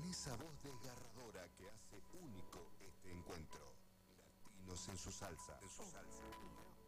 esa voz desgarradora que hace único este encuentro. Latinos en su salsa, en su salsa.